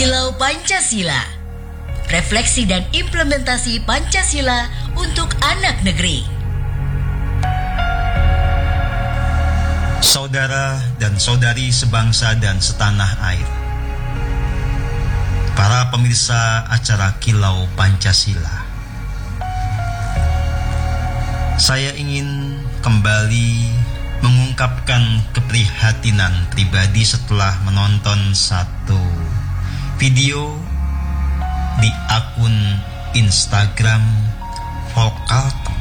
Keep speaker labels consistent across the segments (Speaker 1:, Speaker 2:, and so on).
Speaker 1: Kilau Pancasila. Refleksi dan implementasi Pancasila untuk anak negeri.
Speaker 2: Saudara dan saudari sebangsa dan setanah air, para pemirsa acara Kilau Pancasila, saya ingin kembali mengungkapkan keprihatinan pribadi setelah menonton satu video di akun Instagram Volkalton.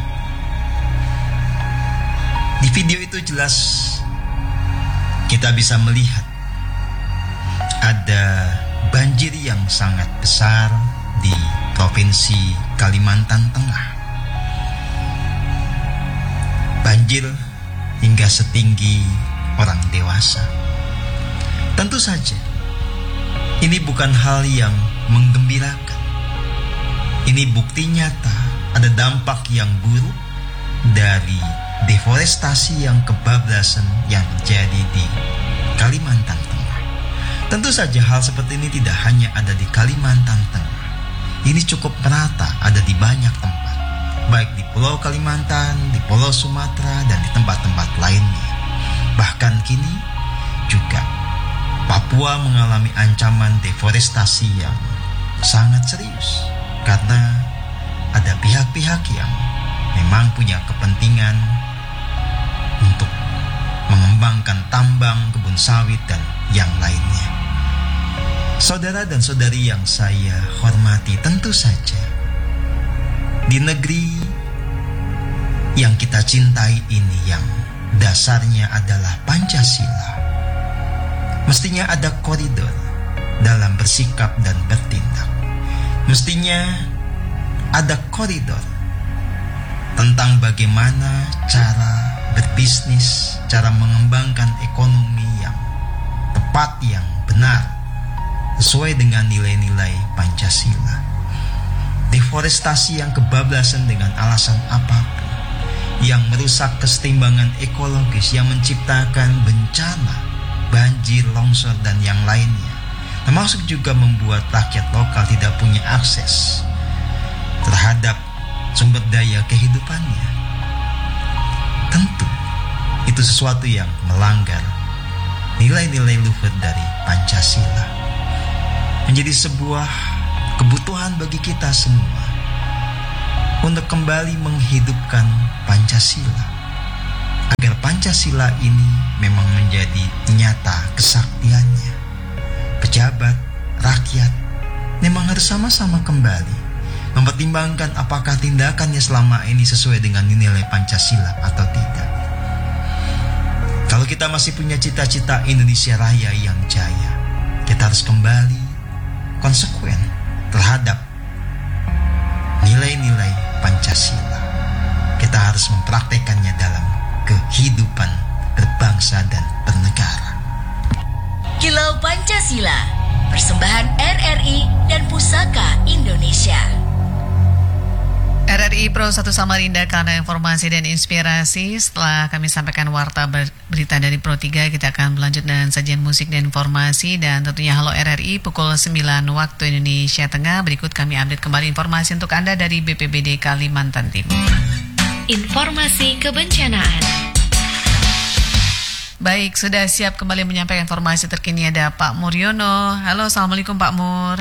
Speaker 2: Di video itu jelas kita bisa melihat ada banjir yang sangat besar di Provinsi Kalimantan Tengah. Banjir hingga setinggi orang dewasa. Tentu saja, ini bukan hal yang menggembirakan. Ini bukti nyata ada dampak yang buruk dari deforestasi yang kebablasan yang terjadi di Kalimantan Tengah. Tentu saja hal seperti ini tidak hanya ada di Kalimantan Tengah. Ini cukup merata ada di banyak tempat, baik di Pulau Kalimantan, di Pulau Sumatera, dan di tempat-tempat lainnya. Bahkan kini juga Papua mengalami ancaman deforestasi yang sangat serius karena ada pihak-pihak yang memang punya kepentingan untuk mengembangkan tambang, kebun sawit, dan yang lainnya. Saudara dan saudari yang saya hormati, tentu saja di negeri yang kita cintai ini yang dasarnya adalah Pancasila, mestinya ada koridor dalam bersikap dan bertindak. Mestinya ada koridor tentang bagaimana cara berbisnis, cara mengembangkan ekonomi yang tepat, yang benar, sesuai dengan nilai-nilai Pancasila. Deforestasi yang kebablasan dengan alasan apapun, yang merusak keseimbangan ekologis, yang menciptakan bencana, banjir, longsor, dan yang lainnya, termasuk juga membuat rakyat lokal tidak punya akses terhadap sumber daya kehidupannya. Tentu itu sesuatu yang melanggar nilai-nilai luhur dari Pancasila. Menjadi sebuah kebutuhan bagi kita semua untuk kembali menghidupkan Pancasila, agar Pancasila ini memang menjadi nyata kesaktiannya. Pejabat, rakyat memang harus sama-sama kembali mempertimbangkan apakah tindakannya selama ini sesuai dengan nilai Pancasila atau tidak. Kalau kita masih punya cita-cita Indonesia Raya yang jaya, kita harus kembali konsekuen terhadap nilai-nilai Pancasila. Kita harus mempraktekannya dalam kehidupan berbangsa dan bernegara.
Speaker 1: Kilau Pancasila, persembahan RRI dan Pusaka Indonesia.
Speaker 3: RRI Pro 1 Samarinda, karena informasi dan inspirasi. Setelah kami sampaikan warta berita dari Pro 3, kita akan berlanjut dengan sajian musik dan informasi. Dan tentunya Halo RRI pukul 9 waktu Indonesia Tengah. Berikut kami update kembali informasi untuk Anda dari BPBD Kalimantan Timur.
Speaker 1: Informasi kebencanaan.
Speaker 3: Baik, sudah siap kembali menyampaikan informasi terkini ada Pak Muryono. Halo, Assalamualaikum Pak Mur.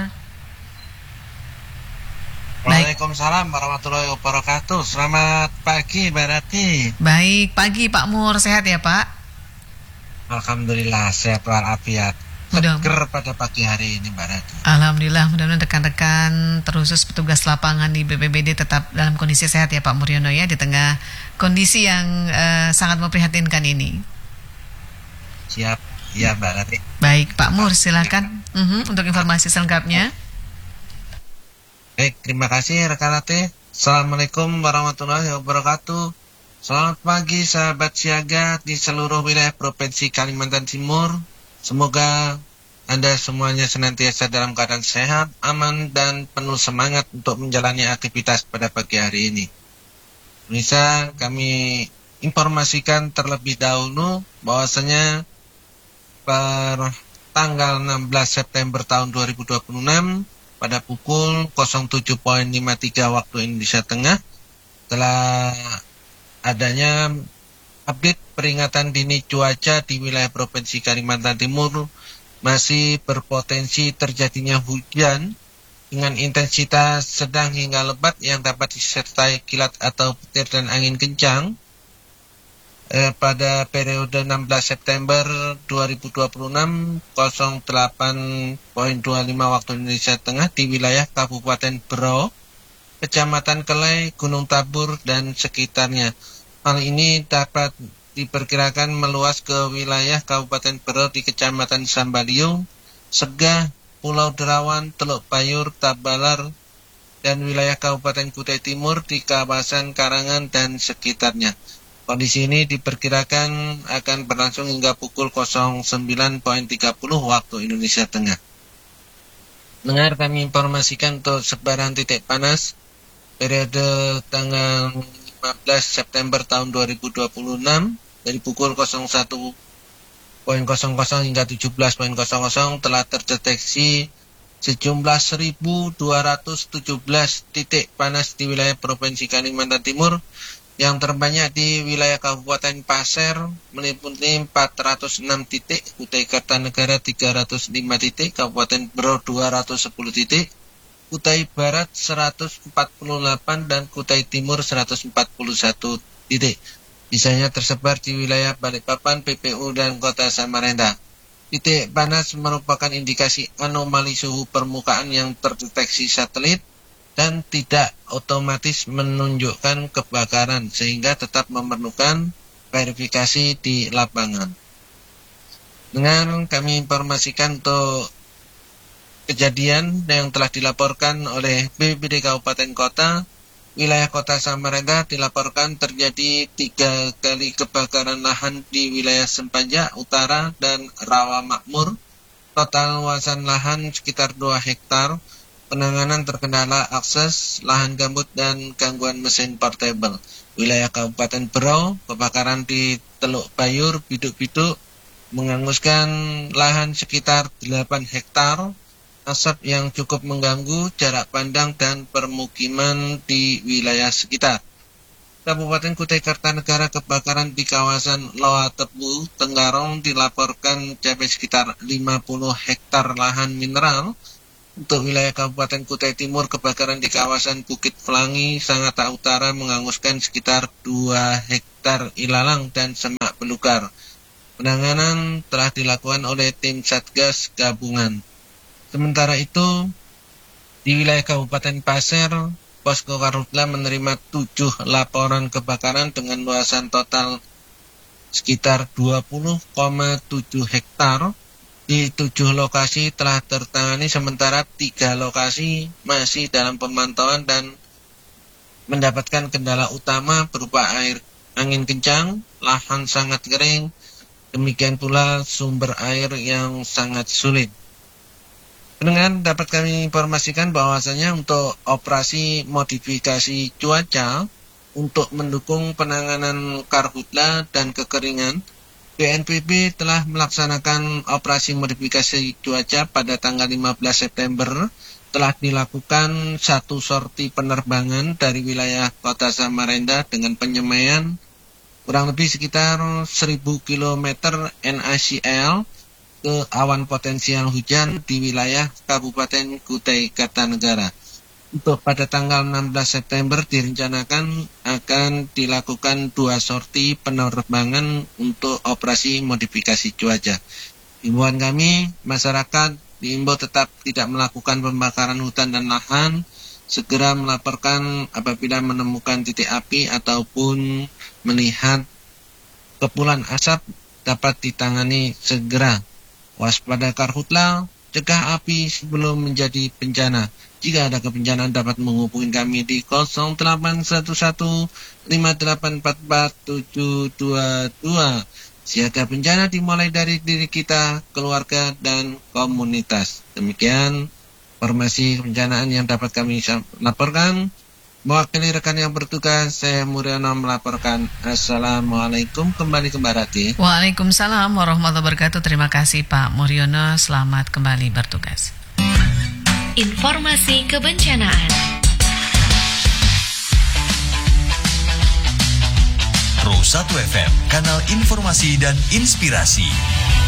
Speaker 4: Waalaikumsalam warahmatullahi wabarakatuh. Selamat pagi Mbak Rati.
Speaker 3: Baik, pagi Pak Mur, sehat ya Pak?
Speaker 4: Alhamdulillah sehat walafiat. Seger pada pagi hari ini Mbak Rati.
Speaker 3: Alhamdulillah, mudah-mudahan rekan-rekan terusus petugas lapangan di BPBD tetap dalam kondisi sehat ya Pak Muryono ya, di tengah kondisi yang sangat memprihatinkan ini.
Speaker 4: Siap, ya Mbak Rati.
Speaker 3: Baik Pak Mur, silakan untuk informasi selengkapnya.
Speaker 4: Baik, terima kasih rekan Rati. Assalamualaikum warahmatullahi wabarakatuh. Selamat pagi sahabat siaga di seluruh wilayah Provinsi Kalimantan Timur. Semoga Anda semuanya senantiasa dalam keadaan sehat, aman, dan penuh semangat untuk menjalani aktivitas pada pagi hari ini. Bisa kami informasikan terlebih dahulu bahwasanya per tanggal 16 September tahun 2026 pada pukul 07.53 waktu Indonesia Tengah telah adanya update peringatan dini cuaca di wilayah Provinsi Kalimantan Timur masih berpotensi terjadinya hujan dengan intensitas sedang hingga lebat yang dapat disertai kilat atau petir dan angin kencang pada periode 16 September 2026 08.25 waktu Indonesia Tengah di wilayah Kabupaten Berau, Kecamatan Kelai, Gunung Tabur, dan sekitarnya. Hal ini dapat diperkirakan meluas ke wilayah Kabupaten Berau di Kecamatan Sambaliung, Segah, Pulau Derawan, Teluk Bayur, Tabalar, dan wilayah Kabupaten Kutai Timur di kawasan Karangan dan sekitarnya. Kondisi ini diperkirakan akan berlangsung hingga pukul 09.30 waktu Indonesia Tengah. Dengar kami informasikan untuk sebaran titik panas periode tanggal 15 September tahun 2026 dari pukul 01.00 hingga 17.00 telah terdeteksi sejumlah 1.217 titik panas di wilayah Provinsi Kalimantan Timur, yang terbanyak di wilayah Kabupaten Pasir meliputi 406 titik, Kutai Kartanegara 305 titik, Kabupaten Berau 210 titik, Kutai Barat 148 dan Kutai Timur 141 titik. Sisanya tersebar di wilayah Balikpapan, PPU, dan Kota Samarinda. Titik panas merupakan indikasi anomali suhu permukaan yang terdeteksi satelit dan tidak otomatis menunjukkan kebakaran, sehingga tetap memerlukan verifikasi di lapangan. Dengan kami informasikan untuk kejadian yang telah dilaporkan oleh BPBD Kabupaten Kota, wilayah Kota Samarinda dilaporkan terjadi 3 kali kebakaran lahan di wilayah Sempaja Utara dan Rawa Makmur. Total luasan lahan sekitar 2 hektar. Penanganan terkendala akses, lahan gambut, dan gangguan mesin portable. Wilayah Kabupaten Berau, kebakaran di Teluk Bayur, Biduk-Biduk, menghanguskan lahan sekitar 8 hektar. Asap yang cukup mengganggu jarak pandang dan permukiman di wilayah sekitar. Kabupaten Kutai Kartanegara, kebakaran di kawasan Loa Tebu, Tenggarong dilaporkan mencapai sekitar 50 hektar lahan mineral. Untuk wilayah Kabupaten Kutai Timur, kebakaran di kawasan Bukit Pelangi, Sangatta Utara menghanguskan sekitar 2 hektar ilalang dan semak belukar. Penanganan telah dilakukan oleh tim Satgas Gabungan. Sementara itu, di wilayah Kabupaten Pasir, Posko Karhutla menerima 7 laporan kebakaran dengan luasan total sekitar 20,7 hektar. Di 7 lokasi telah tertangani, sementara 3 lokasi masih dalam pemantauan dan mendapatkan kendala utama berupa angin kencang, lahan sangat kering, demikian pula sumber air yang sangat sulit. Dengan dapat kami informasikan bahwasanya untuk operasi modifikasi cuaca untuk mendukung penanganan karhutla dan kekeringan, BNPB telah melaksanakan operasi modifikasi cuaca pada tanggal 15 September. Telah dilakukan 1 sorti penerbangan dari wilayah Kota Samarinda dengan penyemaian kurang lebih sekitar 1000 km NaCl ke awan potensial hujan di wilayah Kabupaten Kutai Kartanegara. Untuk pada tanggal 16 September direncanakan akan dilakukan 2 sorti penerbangan untuk operasi modifikasi cuaca. Himbauan kami, masyarakat diimbau tetap tidak melakukan pembakaran hutan dan lahan, segera melaporkan apabila menemukan titik api ataupun melihat kepulan asap dapat ditangani segera. Waspada karhutla, cegah api sebelum menjadi bencana. Jika ada kebencanaan dapat menghubungi kami di 0811 5844 722. Siaga bencana dimulai dari diri kita, keluarga, dan komunitas. Demikian informasi kebencanaan yang dapat kami laporkan. Mewakili rekan yang bertugas, saya Muriono melaporkan. Assalamualaikum, kembali ke Mbak Rati.
Speaker 3: Waalaikumsalam warahmatullahi wabarakatuh. Terima kasih Pak Muriono, selamat kembali bertugas.
Speaker 1: Informasi kebencanaan.
Speaker 5: Pro 1 FM, kanal informasi dan inspirasi.